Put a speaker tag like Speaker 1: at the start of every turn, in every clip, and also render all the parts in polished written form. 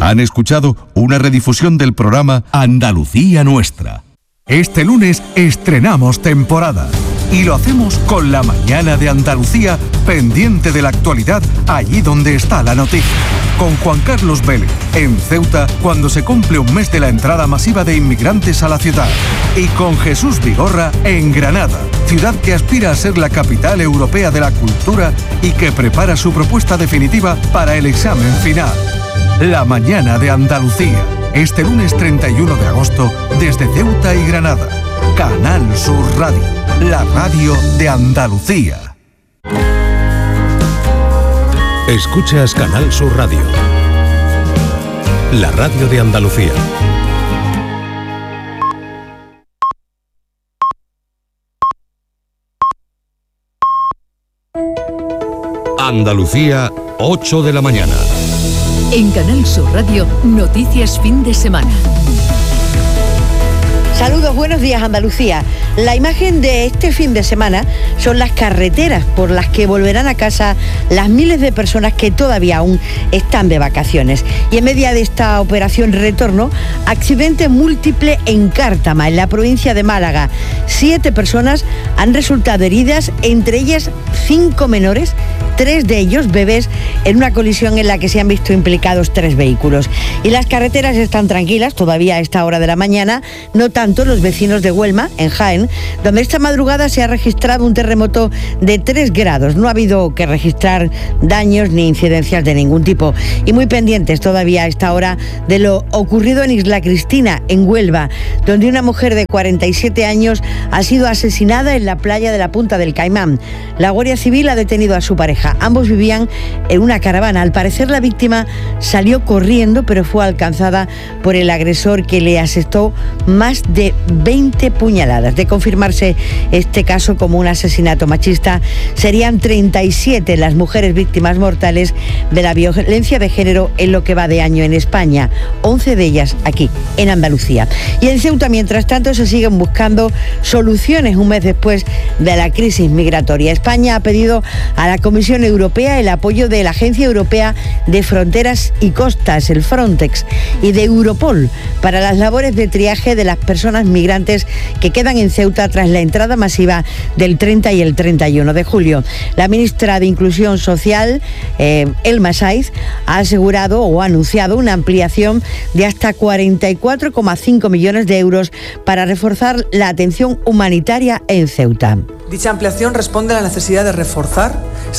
Speaker 1: Han escuchado una redifusión del programa Andalucía Nuestra. Este lunes estrenamos temporada y lo hacemos con La Mañana de Andalucía, pendiente de la actualidad allí donde está la noticia. Con Juan Carlos Vélez en Ceuta, cuando se cumple un mes de la entrada masiva de inmigrantes a la ciudad. Y con Jesús Vigorra en Granada, ciudad que aspira a ser la capital europea de la cultura y que prepara su propuesta definitiva para el examen final. La Mañana de Andalucía, este lunes 31 de agosto, desde Ceuta y Granada. Canal Sur Radio, la radio de Andalucía.
Speaker 2: Escuchas Canal Sur Radio, la radio de Andalucía. Andalucía, 8 de la mañana.
Speaker 3: En Canal Sur Radio, noticias fin de semana.
Speaker 4: Saludos, buenos días Andalucía. La imagen de este fin de semana son las carreteras por las que volverán a casa las miles de personas que todavía aún están de vacaciones. Y en medio de esta operación retorno, accidente múltiple en Cártama, en la provincia de Málaga. 7 personas han resultado heridas, entre ellas 5 menores, 3 de ellos bebés, en una colisión en la que se han visto implicados 3 vehículos. Y las carreteras están tranquilas todavía a esta hora de la mañana, no tanto los vecinos de Huelma, en Jaén, donde esta madrugada se ha registrado un terremoto de 3 grados. No ha habido que registrar daños ni incidencias de ningún tipo. Y muy pendientes todavía a esta hora de lo ocurrido en Isla Cristina, en Huelva, donde una mujer de 47 años ha sido asesinada en la playa de la Punta del Caimán. La Guardia Civil ha detenido a su pareja. Ambos vivían en una caravana. Al parecer la víctima salió corriendo, pero fue alcanzada por el agresor, que le asestó más de 20 puñaladas. De confirmarse este caso como un asesinato machista, serían 37 las mujeres víctimas mortales de la violencia de género en lo que va de año en España, 11 de ellas aquí, en Andalucía. Y en Ceuta, mientras tanto, se siguen buscando soluciones un mes después de la crisis migratoria. España ha pedido a la Comisión Europea el apoyo de la Agencia Europea de Fronteras y Costas, el Frontex, y de Europol para las labores de triaje de las personas migrantes que quedan en Ceuta tras la entrada masiva del 30 y el 31 de julio. La ministra de Inclusión Social, Elma Saiz, ha asegurado o ha anunciado una ampliación de hasta 44,5 millones de euros para reforzar la atención humanitaria en Ceuta.
Speaker 5: Dicha ampliación responde a la necesidad de reforzar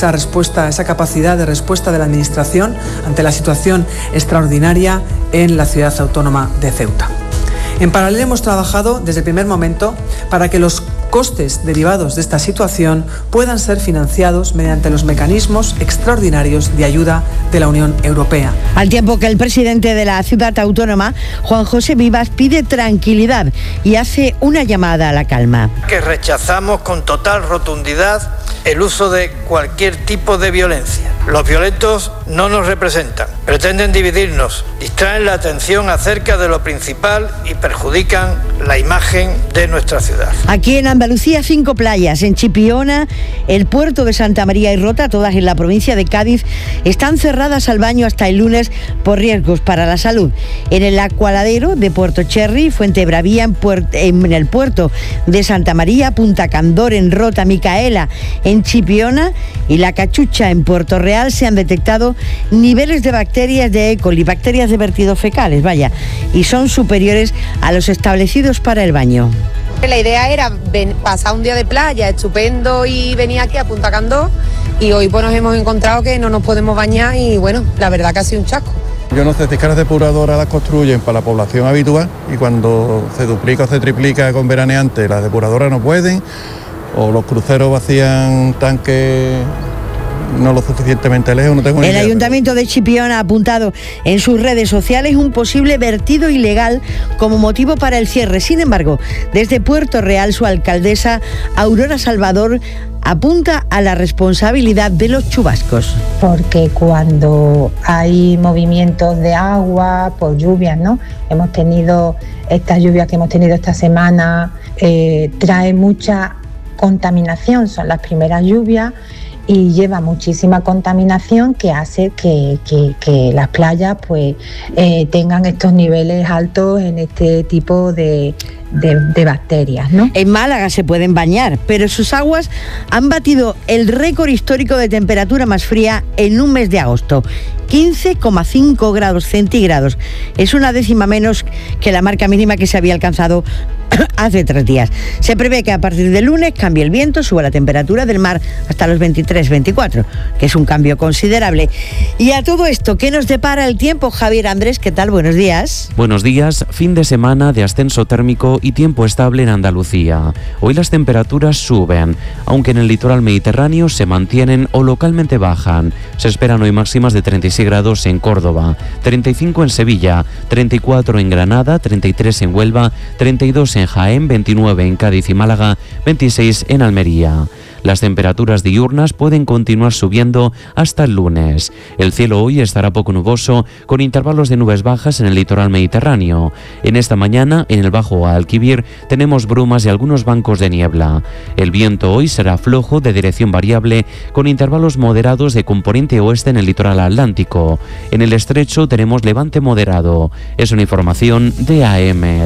Speaker 5: esa capacidad de respuesta de la Administración ante la situación extraordinaria en la ciudad autónoma de Ceuta. En paralelo hemos trabajado desde el primer momento para que los costes derivados de esta situación puedan ser financiados mediante los mecanismos extraordinarios de ayuda de la Unión Europea.
Speaker 4: Al tiempo que el presidente de la ciudad autónoma, Juan José Vivas, pide tranquilidad y hace una llamada a la calma.
Speaker 6: Que rechazamos con total rotundidad el uso de cualquier tipo de violencia. Los violentos no nos representan, pretenden dividirnos, distraen la atención acerca de lo principal y perjudican la imagen de nuestra ciudad.
Speaker 4: Aquí en Andalucía, 5 playas, en Chipiona, el puerto de Santa María y Rota, todas en la provincia de Cádiz, están cerradas al baño hasta el lunes por riesgos para la salud. En el acualadero de Puerto Cherry, Fuente Bravía, en el puerto de Santa María, Punta Candor, en Rota, Micaela, en Chipiona y La Cachucha, en Puerto Real, se han detectado niveles de bacterias de E. coli, bacterias de vertidos fecales, y son superiores a los establecidos para el baño.
Speaker 7: La idea era pasar un día de playa estupendo y venir aquí a Punta Candó, y hoy pues nos hemos encontrado que no nos podemos bañar y bueno, la verdad que ha sido un chasco.
Speaker 8: Yo no sé si es que las depuradoras las construyen para la población habitual y cuando se duplica o se triplica con veraneantes las depuradoras no pueden, o los cruceros vacían tanques no lo suficientemente lejos, no tengo ni idea.
Speaker 4: El Ayuntamiento de Chipiona ha apuntado en sus redes sociales un posible vertido ilegal como motivo para el cierre. Sin embargo, desde Puerto Real, su alcaldesa, Aurora Salvador, apunta a la responsabilidad de los chubascos.
Speaker 9: Porque cuando hay movimientos de agua por lluvias, ¿no? Hemos tenido estas lluvias que hemos tenido esta semana, trae mucha contaminación, son las primeras lluvias, y lleva muchísima contaminación que hace que las playas pues tengan estos niveles altos en este tipo de bacterias, ¿no?
Speaker 4: En Málaga se pueden bañar, pero sus aguas han batido el récord histórico de temperatura más fría en un mes de agosto. 15,5 grados centígrados. Es una décima menos que la marca mínima que se había alcanzado hace 3 días. Se prevé que a partir del lunes cambie el viento, suba la temperatura del mar hasta los 23-24, que es un cambio considerable. Y a todo esto, ¿qué nos depara el tiempo? Javier Andrés, ¿qué tal? Buenos días.
Speaker 10: Buenos días. Fin de semana de ascenso térmico y tiempo estable en Andalucía. Hoy las temperaturas suben, aunque en el litoral mediterráneo se mantienen o localmente bajan. Se esperan hoy máximas de 36 grados en Córdoba, 35 en Sevilla, 34 en Granada, 33 en Huelva, 32 en Jaén, 29 en Cádiz y Málaga, 26 en Almería. Las temperaturas diurnas pueden continuar subiendo hasta el lunes. El cielo hoy estará poco nuboso, con intervalos de nubes bajas en el litoral mediterráneo. En esta mañana, en el Bajo Alquibir, tenemos brumas y algunos bancos de niebla. El viento hoy será flojo, de dirección variable, con intervalos moderados de componente oeste en el litoral atlántico. En el estrecho tenemos levante moderado. Es una información de AEMET.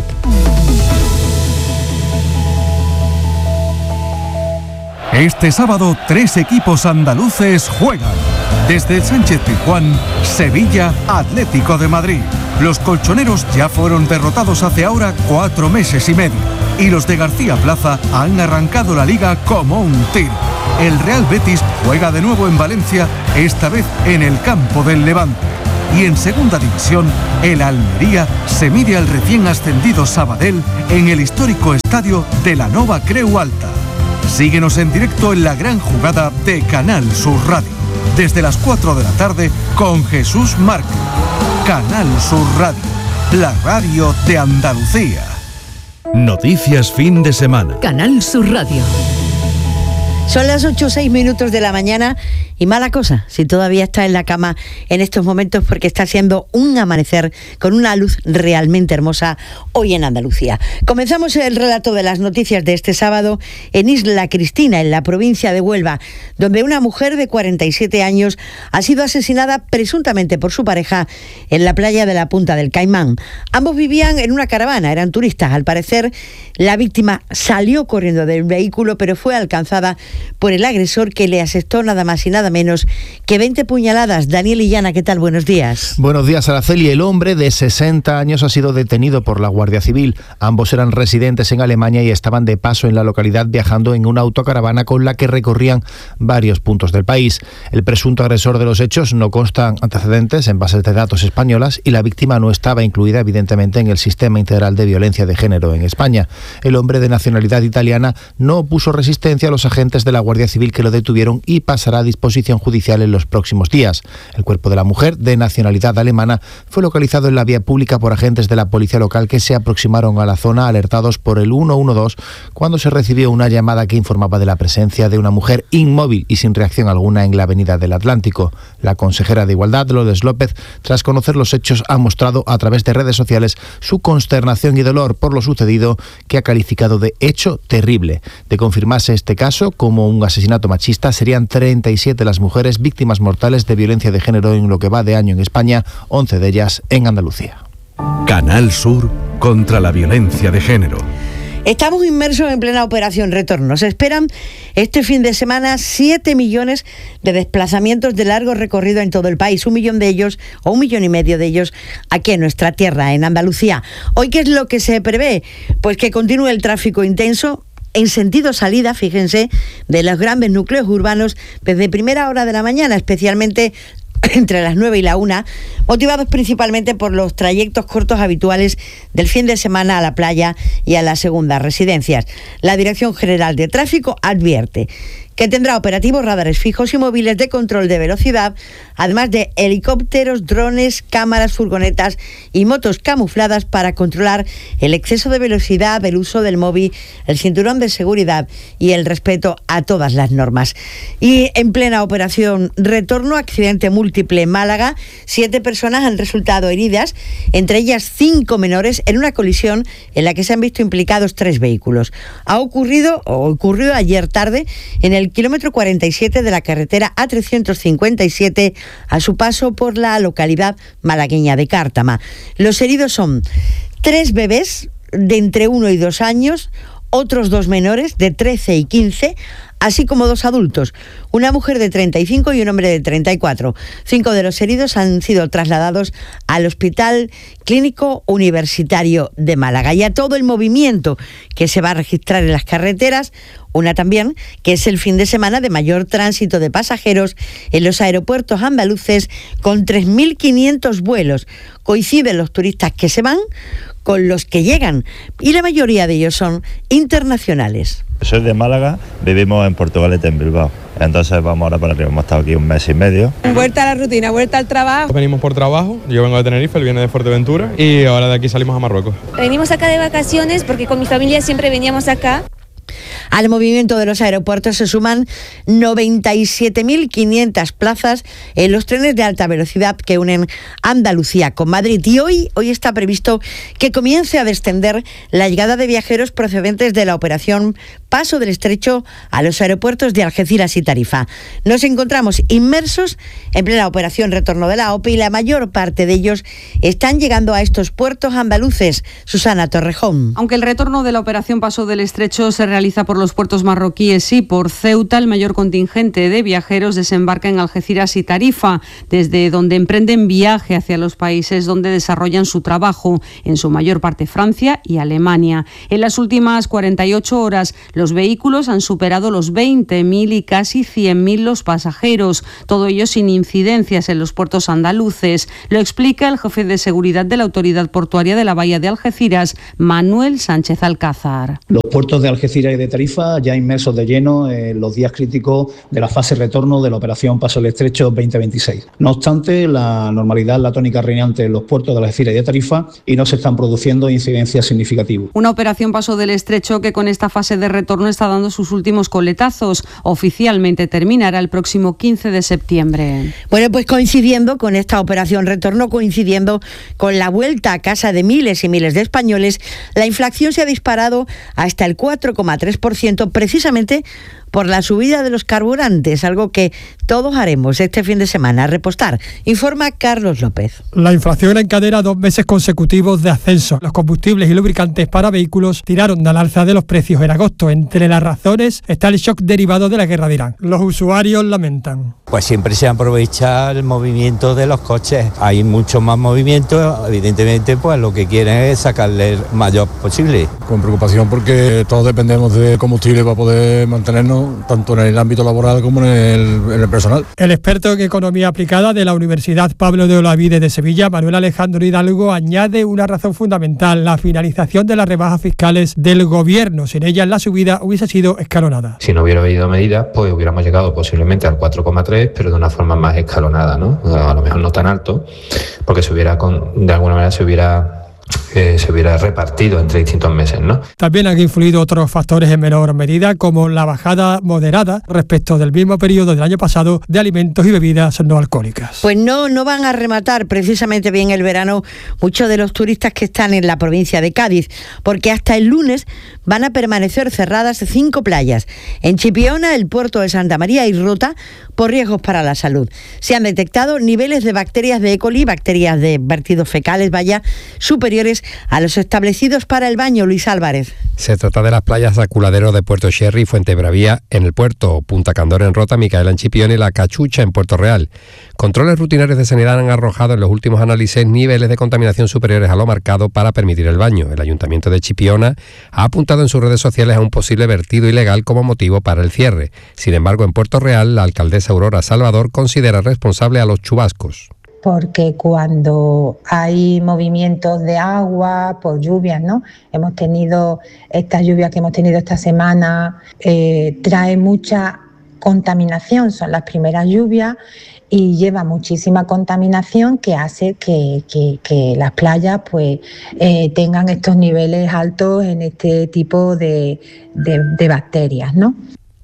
Speaker 1: Este sábado 3 equipos andaluces juegan. Desde el Sánchez-Pizjuán, Sevilla, Atlético de Madrid. Los colchoneros ya fueron derrotados hace ahora 4 meses y medio. Y los de García Plaza han arrancado la liga como un tiro. El Real Betis juega de nuevo en Valencia, esta vez en el campo del Levante. Y en segunda división, el Almería se mide al recién ascendido Sabadell en el histórico estadio de la Nova Creu Alta. Síguenos en directo en la gran jugada de Canal Sur Radio, desde las 4 de la tarde con Jesús Márquez. Canal Sur Radio, la radio de Andalucía.
Speaker 2: Noticias fin de semana.
Speaker 3: Canal Sur Radio.
Speaker 4: Son las 8:06 de la mañana y mala cosa si todavía está en la cama en estos momentos, porque está siendo un amanecer con una luz realmente hermosa hoy en Andalucía. Comenzamos el relato de las noticias de este sábado en Isla Cristina, en la provincia de Huelva, donde una mujer de 47 años ha sido asesinada presuntamente por su pareja en la playa de la Punta del Caimán. Ambos vivían en una caravana, eran turistas. Al parecer, la víctima salió corriendo del vehículo, pero fue alcanzada por el agresor, que le asestó nada más y nada menos que 20 puñaladas. Daniel Illana, ¿qué tal? Buenos días.
Speaker 11: Buenos días, Araceli. El hombre de 60 años ha sido detenido por la Guardia Civil. Ambos eran residentes en Alemania y estaban de paso en la localidad, viajando en una autocaravana con la que recorrían varios puntos del país. El presunto agresor de los hechos no consta antecedentes en bases de datos españolas y la víctima no estaba incluida, evidentemente, en el Sistema Integral de Violencia de Género en España. El hombre, de nacionalidad italiana, no opuso resistencia a los agentes de la Guardia Civil que lo detuvieron y pasará a disposición judicial en los próximos días. El cuerpo de la mujer, de nacionalidad alemana, fue localizado en la vía pública por agentes de la policía local que se aproximaron a la zona alertados por el 112 cuando se recibió una llamada que informaba de la presencia de una mujer inmóvil y sin reacción alguna en la avenida del Atlántico. La consejera de Igualdad, Lourdes López, tras conocer los hechos, ha mostrado a través de redes sociales su consternación y dolor por lo sucedido, que ha calificado de hecho terrible. De confirmarse este caso como un asesinato machista, serían 37 las mujeres víctimas mortales de violencia de género en lo que va de año en España, 11 de ellas en Andalucía.
Speaker 1: Canal Sur contra la violencia de género.
Speaker 4: Estamos inmersos en plena operación retorno. Se esperan este fin de semana 7 millones de desplazamientos de largo recorrido en todo el país. 1 millón de ellos, o 1,5 millones de ellos, aquí en nuestra tierra, en Andalucía. Hoy, ¿qué es lo que se prevé? Pues que continúe el tráfico intenso en sentido salida, fíjense, de los grandes núcleos urbanos desde primera hora de la mañana, especialmente entre las 9 y la 1, motivados principalmente por los trayectos cortos habituales del fin de semana a la playa y a las segundas residencias. La Dirección General de Tráfico advierte que tendrá operativos radares fijos y móviles de control de velocidad, además de helicópteros, drones, cámaras, furgonetas y motos camufladas para controlar el exceso de velocidad, el uso del móvil, el cinturón de seguridad y el respeto a todas las normas. Y en plena operación retorno, accidente múltiple en Málaga, 7 personas han resultado heridas, entre ellas 5 menores, en una colisión en la que se han visto implicados 3 vehículos. Ocurrió ayer tarde en el el kilómetro 47 de la carretera A357 a su paso por la localidad malagueña de Cártama. Los heridos son 3 bebés de entre 1 y 2 años, otros 2 menores de 13 y 15, así como 2 adultos, una mujer de 35 y un hombre de 34. 5 de los heridos han sido trasladados al Hospital Clínico Universitario de Málaga. Y a todo el movimiento que se va a registrar en las carreteras, una también que es el fin de semana de mayor tránsito de pasajeros en los aeropuertos andaluces, con 3.500 vuelos. Coinciden los turistas que se van con los que llegan, y la mayoría de ellos son internacionales.
Speaker 12: Soy de Málaga, vivimos en Portugalete, en Bilbao. Entonces vamos ahora para arriba, hemos estado aquí 1 mes y medio.
Speaker 13: Vuelta a la rutina, vuelta al trabajo.
Speaker 14: Venimos por trabajo, yo vengo de Tenerife, él viene de Fuerteventura y ahora de aquí salimos a Marruecos.
Speaker 15: Venimos acá de vacaciones porque con mi familia siempre veníamos acá.
Speaker 4: Al movimiento de los aeropuertos se suman 97.500 plazas en los trenes de alta velocidad que unen Andalucía con Madrid. Y hoy está previsto que comience a descender la llegada de viajeros procedentes de la operación Paso del Estrecho a los aeropuertos de Algeciras y Tarifa. Nos encontramos inmersos en plena operación retorno de la OPE y la mayor parte de ellos están llegando a estos puertos andaluces. Susana Torrejón.
Speaker 16: Aunque el retorno de la operación Paso del Estrecho se realiza por los puertos marroquíes y por Ceuta, el mayor contingente de viajeros desembarca en Algeciras y Tarifa, desde donde emprenden viaje hacia los países donde desarrollan su trabajo, en su mayor parte Francia y Alemania. En las últimas 48 horas, los vehículos han superado los 20.000 y casi 100.000 los pasajeros, todo ello sin incidencias en los puertos andaluces. Lo explica el jefe de seguridad de la Autoridad Portuaria de la Bahía de Algeciras, Manuel Sánchez Alcázar.
Speaker 17: Los puertos de Algeciras y de Tarifa ya inmersos de lleno en los días críticos de la fase retorno de la operación Paso del Estrecho 2026. No obstante, la normalidad es la tónica reinante en los puertos de Algeciras y de Tarifa y no se están produciendo incidencias significativas.
Speaker 16: Una operación Paso del Estrecho que con esta fase de retorno está dando sus últimos coletazos. Oficialmente terminará el próximo 15 de septiembre.
Speaker 4: Bueno, pues coincidiendo con esta operación retorno, coincidiendo con la vuelta a casa de miles y miles de españoles, la inflación se ha disparado hasta el 4,3%, precisamente por la subida de los carburantes, algo que todos haremos este fin de semana, repostar, informa Carlos López.
Speaker 18: La inflación encadena 2 meses consecutivos de ascenso. Los combustibles y lubricantes para vehículos tiraron al alza de los precios en agosto. Entre las razones está el shock derivado de la guerra de Irán. Los usuarios lamentan.
Speaker 19: Pues siempre se aprovecha el movimiento de los coches. Hay mucho más movimiento, evidentemente pues lo que quieren es sacarle el mayor posible.
Speaker 20: Con preocupación porque todos dependemos de combustible para poder mantenernos tanto en el ámbito laboral como en el personal.
Speaker 18: El experto en economía aplicada de la Universidad Pablo de Olavide de Sevilla, Manuel Alejandro Hidalgo, añade una razón fundamental: la finalización de las rebajas fiscales del gobierno. Sin ellas la subida hubiese sido escalonada.
Speaker 21: Si no hubiera habido medidas, pues hubiéramos llegado posiblemente al 4,3, pero de una forma más escalonada, ¿no? A lo mejor no tan alto, porque de alguna manera se hubiera repartido entre distintos meses, ¿no?
Speaker 18: También han influido otros factores en menor medida, como la bajada moderada respecto del mismo periodo del año pasado de alimentos y bebidas no alcohólicas.
Speaker 4: Pues no van a rematar precisamente bien el verano muchos de los turistas que están en la provincia de Cádiz, porque hasta el lunes van a permanecer cerradas 5 playas. En Chipiona, el puerto de Santa María y Rota, por riesgos para la salud. Se han detectado niveles de bacterias de E. coli, bacterias de vertidos fecales, superiores a los establecidos para el baño. Luis Álvarez.
Speaker 22: Se trata de las playas Aculadero de Puerto Sherry y Fuente Bravía en el puerto, Punta Candor en Rota, Micaela en Chipiona y La Cachucha en Puerto Real. Controles rutinarios de sanidad han arrojado en los últimos análisis niveles de contaminación superiores a lo marcado para permitir el baño. El Ayuntamiento de Chipiona ha apuntado en sus redes sociales a un posible vertido ilegal como motivo para el cierre. Sin embargo, en Puerto Real, la alcaldesa Aurora Salvador considera responsable a los chubascos.
Speaker 9: Porque cuando hay movimientos de agua por lluvias, ¿no? Hemos tenido estas lluvias que hemos tenido esta semana, trae mucha contaminación, son las primeras lluvias y lleva muchísima contaminación que hace que las playas pues tengan estos niveles altos en este tipo de bacterias, ¿no?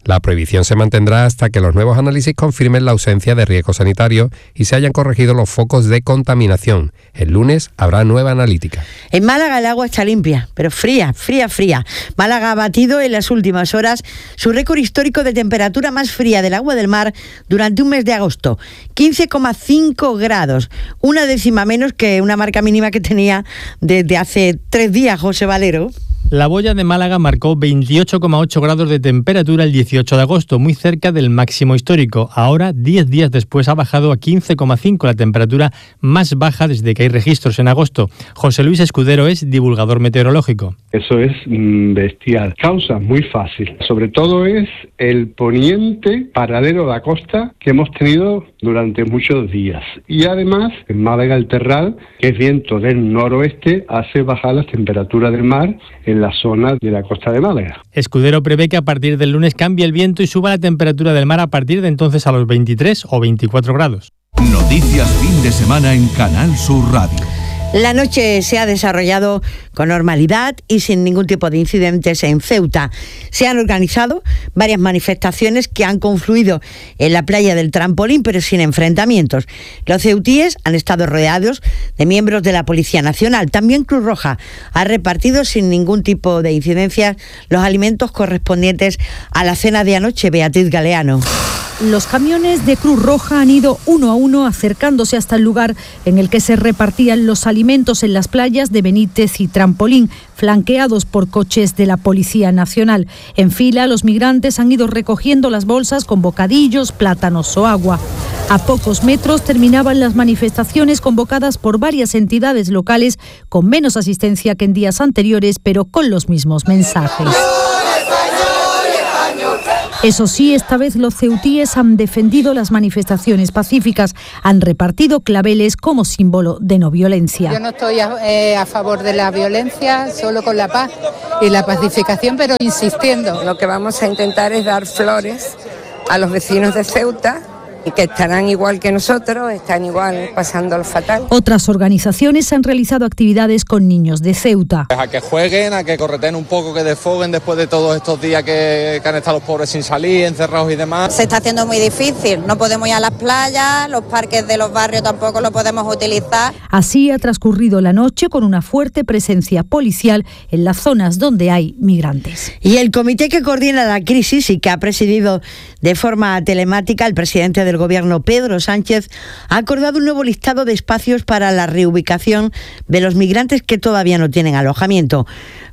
Speaker 22: La prohibición se mantendrá hasta que los nuevos análisis confirmen la ausencia de riesgo sanitario y se hayan corregido los focos de contaminación. El lunes habrá nueva analítica.
Speaker 4: En Málaga el agua está limpia, pero fría. Málaga ha batido en las últimas horas su récord histórico de temperatura más fría del agua del mar durante un mes de agosto. 15,5 grados, una décima menos que una marca mínima que tenía desde hace 3 días, José Valero.
Speaker 5: La boya de Málaga marcó 28,8 grados de temperatura el 18 de agosto, muy cerca del máximo histórico. Ahora, 10 días después, ha bajado a 15,5, la temperatura más baja desde que hay registros en agosto. José Luis Escudero es divulgador meteorológico.
Speaker 6: Eso es bestial. Causa muy fácil. Sobre todo es el poniente paralelo a la costa que hemos tenido durante muchos días. Y además, en Málaga el terral, que es viento del noroeste, hace bajar las temperaturas del mar en la zona de la costa de Málaga.
Speaker 5: Escudero prevé que a partir del lunes cambie el viento y suba la temperatura del mar a partir de entonces a los 23 o 24 grados.
Speaker 1: Noticias fin de semana en Canal Sur Radio.
Speaker 4: La noche se ha desarrollado con normalidad y sin ningún tipo de incidentes en Ceuta. Se han organizado varias manifestaciones que han confluido en la playa del Trampolín, pero sin enfrentamientos. Los ceutíes han estado rodeados de miembros de la Policía Nacional. También Cruz Roja ha repartido sin ningún tipo de incidencias los alimentos correspondientes a la cena de anoche. Beatriz Galeano.
Speaker 23: Los camiones de Cruz Roja han ido uno a uno acercándose hasta el lugar en el que se repartían los alimentos en las playas de Benítez y Trampolín, flanqueados por coches de la Policía Nacional. En fila, los migrantes han ido recogiendo las bolsas con bocadillos, plátanos o agua. A pocos metros terminaban las manifestaciones convocadas por varias entidades locales con menos asistencia que en días anteriores, pero con los mismos mensajes. Eso sí, esta vez los ceutíes han defendido las manifestaciones pacíficas, han repartido claveles como símbolo de no violencia.
Speaker 24: Yo no estoy a favor de la violencia, solo con la paz y la pacificación, pero insistiendo.
Speaker 25: Lo que vamos a intentar es dar flores a los vecinos de Ceuta, y que estarán igual que nosotros, están igual pasándolo fatal.
Speaker 23: Otras organizaciones han realizado actividades con niños de Ceuta.
Speaker 26: A que jueguen, a que correteen un poco, que desfoguen después de todos estos días que han estado los pobres sin salir, encerrados y demás.
Speaker 27: Se está haciendo muy difícil, no podemos ir a las playas, los parques de los barrios tampoco los podemos utilizar.
Speaker 23: Así ha transcurrido la noche con una fuerte presencia policial en las zonas donde hay migrantes.
Speaker 4: Y el comité que coordina la crisis y que ha presidido de forma telemática el presidente del Gobierno, Pedro Sánchez, ha acordado un nuevo listado de espacios para la reubicación de los migrantes que todavía no tienen alojamiento.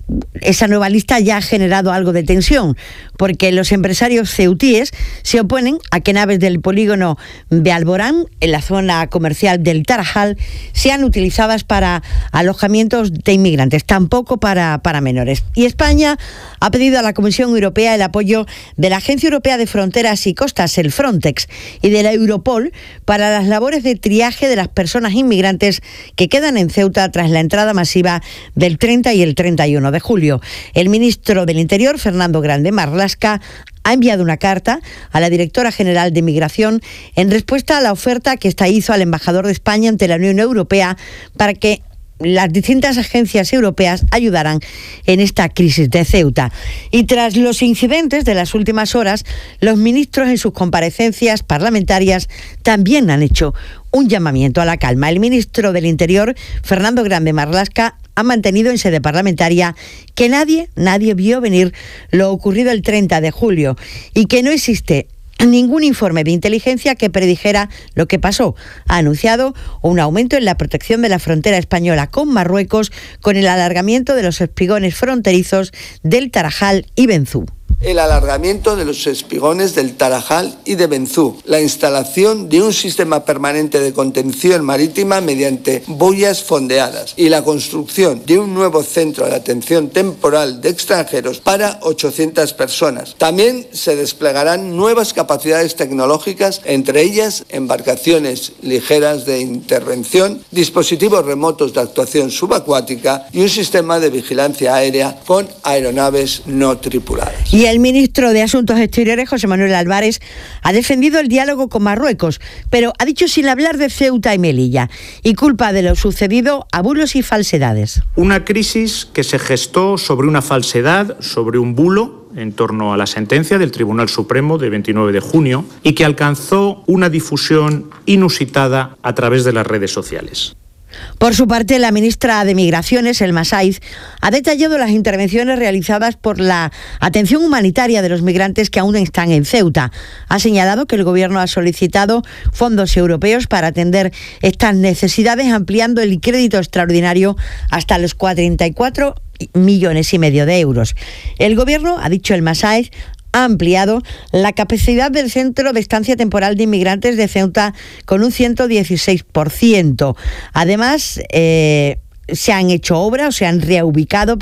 Speaker 4: Esa nueva lista ya ha generado algo de tensión, porque los empresarios ceutíes se oponen a que naves del polígono de Alborán, en la zona comercial del Tarajal, sean utilizadas para alojamientos de inmigrantes, tampoco para menores. Y España ha pedido a la Comisión Europea el apoyo de la Agencia Europea de Fronteras y Costas, el Frontex, y de la Europol para las labores de triaje de las personas inmigrantes que quedan en Ceuta tras la entrada masiva del 30 y el 31 de julio. El ministro del Interior, Fernando Grande Marlaska, ha enviado una carta a la directora general de Migración en respuesta a la oferta que esta hizo al embajador de España ante la Unión Europea para que las distintas agencias europeas ayudarán en esta crisis de Ceuta. Y tras los incidentes de las últimas horas, los ministros en sus comparecencias parlamentarias también han hecho un llamamiento a la calma. El ministro del Interior, Fernando Grande Marlaska, ha mantenido en sede parlamentaria que nadie vio venir lo ocurrido el 30 de julio y que no existe ningún informe de inteligencia que predijera lo que pasó. Ha anunciado un aumento en la protección de la frontera española con Marruecos con el alargamiento de los espigones fronterizos del Tarajal y Benzú.
Speaker 28: El alargamiento de los espigones del Tarajal y de Benzú, la instalación de un sistema permanente de contención marítima mediante boyas fondeadas y la construcción de un nuevo centro de atención temporal de extranjeros para 800 personas. También se desplegarán nuevas capacidades tecnológicas, entre ellas embarcaciones ligeras de intervención, dispositivos remotos de actuación subacuática y un sistema de vigilancia aérea con aeronaves no tripuladas.
Speaker 4: Y el ministro de Asuntos Exteriores, José Manuel Álvarez, ha defendido el diálogo con Marruecos, pero ha dicho sin hablar de Ceuta y Melilla, y culpa de lo sucedido a bulos y falsedades.
Speaker 29: Una crisis que se gestó sobre una falsedad, sobre un bulo,
Speaker 2: en torno a la sentencia del Tribunal Supremo de 29 de junio y que alcanzó una difusión inusitada a través de las redes sociales.
Speaker 4: Por su parte, la ministra de Migraciones, Elma Saiz, ha detallado las intervenciones realizadas por la atención humanitaria de los migrantes que aún están en Ceuta. Ha señalado que el Gobierno ha solicitado fondos europeos para atender estas necesidades, ampliando el crédito extraordinario hasta los 44,5 millones de euros. El Gobierno, ha dicho Elma Saiz, ha ampliado la capacidad del Centro de Estancia Temporal de Inmigrantes de Ceuta con un 116%. Además, se han reubicado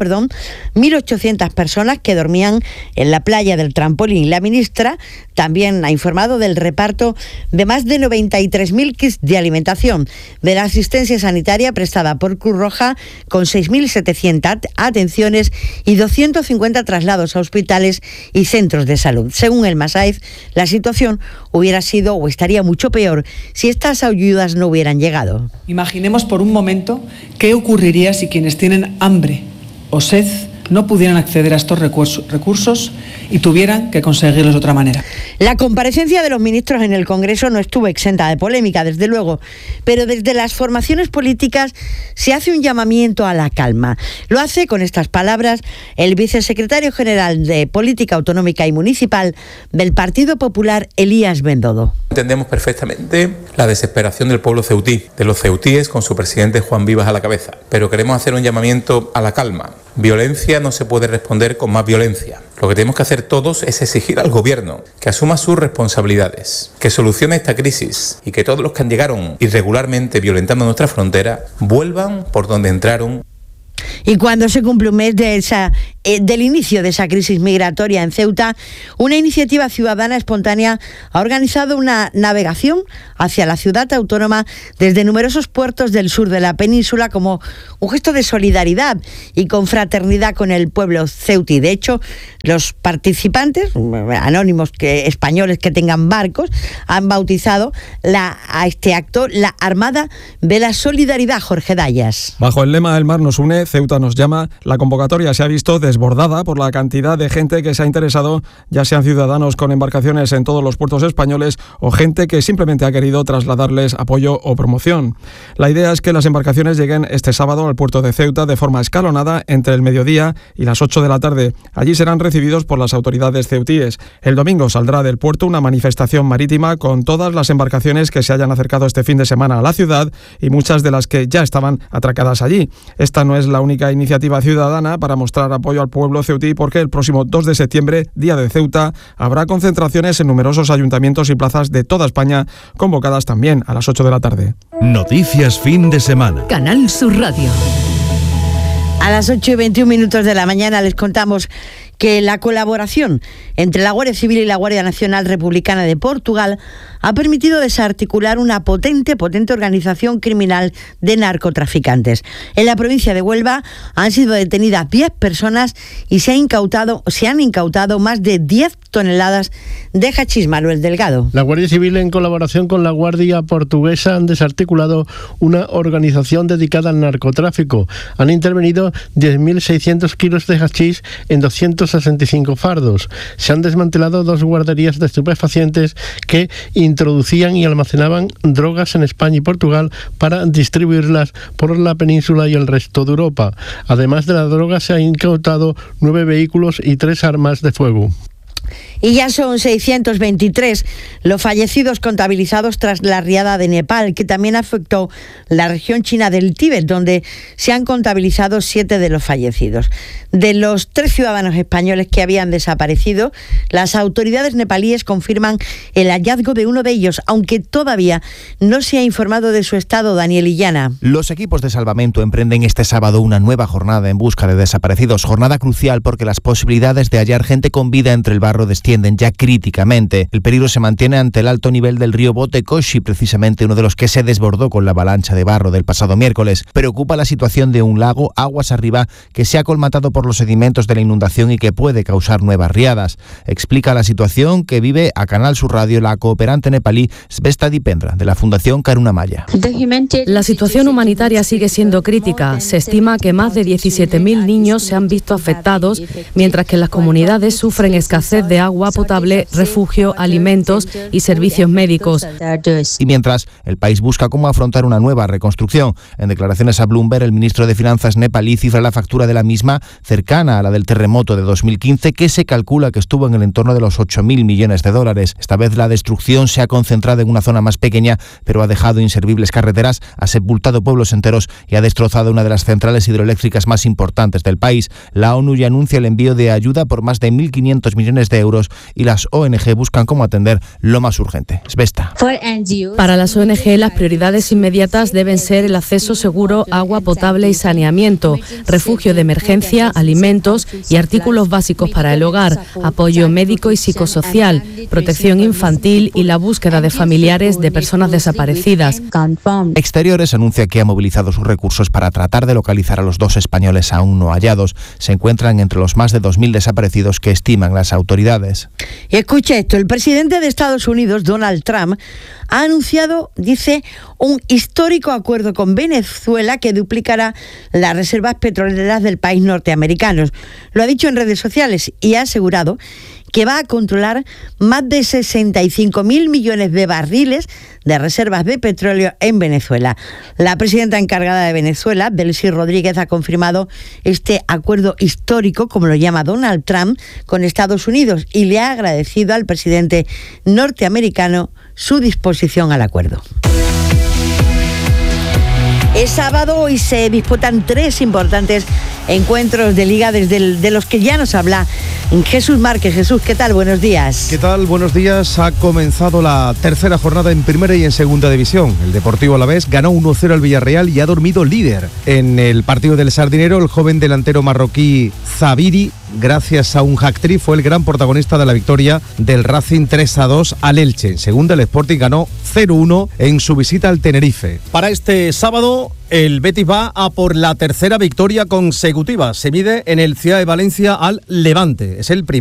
Speaker 4: 1.800 personas que dormían en la playa del Trampolín. La ministra también ha informado del reparto de más de 93.000 kits de alimentación, de la asistencia sanitaria prestada por Cruz Roja con 6.700 atenciones y 250 traslados a hospitales y centros de salud. Según Elma Saiz, la situación hubiera sido o estaría mucho peor si estas ayudas no hubieran llegado.
Speaker 3: Imaginemos por un momento qué ocurriría si quienes tienen hambre o sed no pudieran acceder a estos recursos y tuvieran que conseguirlos de otra manera.
Speaker 4: La comparecencia de los ministros en el Congreso no estuvo exenta de polémica, desde luego, pero desde las formaciones políticas se hace un llamamiento a la calma. Lo hace con estas palabras el vicesecretario general de Política Autonómica y Municipal del Partido Popular, Elías Bendodo.
Speaker 7: Entendemos perfectamente la desesperación del pueblo ceutí, de los ceutíes con su presidente Juan Vivas a la cabeza, pero queremos hacer un llamamiento a la calma. Violencia no se puede responder con más violencia. Lo que tenemos que hacer todos es exigir al Gobierno que asuma sus responsabilidades, que solucione esta crisis y que todos los que llegaron irregularmente violentando nuestra frontera vuelvan por donde entraron.
Speaker 4: Y cuando se cumple un mes del inicio de esa crisis migratoria en Ceuta, una iniciativa ciudadana espontánea ha organizado una navegación hacia la ciudad autónoma desde numerosos puertos del sur de la península como un gesto de solidaridad y confraternidad con el pueblo ceutí. De hecho, los participantes, anónimos españoles que tengan barcos, han bautizado a este acto la Armada de la Solidaridad. Jorge Dayas.
Speaker 8: Bajo el lema "El mar nos une, Ceuta nos llama", la convocatoria se ha visto desbordada por la cantidad de gente que se ha interesado, ya sean ciudadanos con embarcaciones en todos los puertos españoles o gente que simplemente ha querido trasladarles apoyo o promoción. La idea es que las embarcaciones lleguen este sábado al puerto de Ceuta de forma escalonada entre el mediodía y las 8 de la tarde. Allí serán recibidos por las autoridades ceutíes. El domingo saldrá del puerto una manifestación marítima con todas las embarcaciones que se hayan acercado este fin de semana a la ciudad y muchas de las que ya estaban atracadas allí. Esta no es la única iniciativa ciudadana para mostrar apoyo al pueblo ceutí, porque el próximo 2 de septiembre, Día de Ceuta, habrá concentraciones en numerosos ayuntamientos y plazas de toda España, convocadas también a las 8 de la tarde.
Speaker 1: Noticias fin de semana.
Speaker 23: Canal Sur Radio.
Speaker 4: A las 8:21 de la mañana les contamos que la colaboración entre la Guardia Civil y la Guardia Nacional Republicana de Portugal ha permitido desarticular una potente organización criminal de narcotraficantes. En la provincia de Huelva han sido detenidas 10 personas y se han incautado más de 10 toneladas de hachís. Manuel Delgado.
Speaker 10: La Guardia Civil, en colaboración con la Guardia Portuguesa, han desarticulado una organización dedicada al narcotráfico. Han intervenido 10.600 kilos de hachís en 265 fardos. Se han desmantelado 2 guarderías de estupefacientes que introducían y almacenaban drogas en España y Portugal para distribuirlas por la península y el resto de Europa. Además de la droga, se han incautado 9 vehículos y 3 armas de fuego.
Speaker 4: Y ya son 623 los fallecidos contabilizados tras la riada de Nepal, que también afectó la región china del Tíbet, donde se han contabilizado 7 de los fallecidos. De los 3 ciudadanos españoles que habían desaparecido, las autoridades nepalíes confirman el hallazgo de uno de ellos, aunque todavía no se ha informado de su estado. Daniel Illana.
Speaker 11: Los equipos de salvamento emprenden este sábado una nueva jornada en busca de desaparecidos, jornada crucial porque las posibilidades de hallar gente con vida entre el barro de descienden ya críticamente. El peligro se mantiene ante el alto nivel del río Botecoshi, precisamente uno de los que se desbordó con la avalancha de barro del pasado miércoles. Preocupa la situación de un lago aguas arriba que se ha colmatado por los sedimentos de la inundación y que puede causar nuevas riadas. Explica la situación que vive a Canal Sur Radio la cooperante nepalí Svesta Dipendra, de la Fundación Karuna Maya.
Speaker 12: La situación humanitaria sigue siendo crítica. Se estima que más de 17.000 niños se han visto afectados, mientras que las comunidades sufren escasez de agua potable, refugio, alimentos y servicios médicos.
Speaker 11: Y mientras, el país busca cómo afrontar una nueva reconstrucción. En declaraciones a Bloomberg, el ministro de Finanzas nepalí cifra la factura de la misma cercana a la del terremoto de 2015, que se calcula que estuvo en el entorno de los 8.000 millones de dólares. Esta vez la destrucción se ha concentrado en una zona más pequeña, pero ha dejado inservibles carreteras, ha sepultado pueblos enteros y ha destrozado una de las centrales hidroeléctricas más importantes del país. La ONU ya anuncia el envío de ayuda por más de 1.500 millones de euros y las ONG buscan cómo atender lo más urgente. Svesta.
Speaker 12: Para las ONG, las prioridades inmediatas deben ser el acceso seguro, agua potable y saneamiento, refugio de emergencia, alimentos y artículos básicos para el hogar, apoyo médico y psicosocial, protección infantil y la búsqueda de familiares de personas desaparecidas.
Speaker 11: Exteriores anuncia que ha movilizado sus recursos para tratar de localizar a los 2 españoles aún no hallados. Se encuentran entre los más de 2.000 desaparecidos que estiman las autoridades.
Speaker 4: Y escucha esto, el presidente de Estados Unidos, Donald Trump, ha anunciado, dice, un histórico acuerdo con Venezuela que duplicará las reservas petroleras del país norteamericano. Lo ha dicho en redes sociales y ha asegurado que va a controlar más de 65.000 millones de barriles de reservas de petróleo en Venezuela. La presidenta encargada de Venezuela, Delcy Rodríguez, ha confirmado este acuerdo histórico, como lo llama Donald Trump, con Estados Unidos y le ha agradecido al presidente norteamericano su disposición al acuerdo. Es sábado y se disputan 3 importantes encuentros de liga de los que ya nos habla Jesús Márquez. Jesús, ¿qué tal? Buenos días.
Speaker 13: ¿Qué tal? Buenos días. Ha comenzado la tercera jornada en primera y en segunda división. El Deportivo Alavés ganó 1-0 al Villarreal y ha dormido líder. En el partido del Sardinero, el joven delantero marroquí Zabiri, gracias a un hat-trick, fue el gran protagonista de la victoria del Racing 3-2 al Elche. En segunda, el Sporting ganó 0-1 en su visita al Tenerife. Para este sábado, el Betis va a por la tercera victoria consecutiva. Se mide en el Ciudad de Valencia al Levante. Es el primer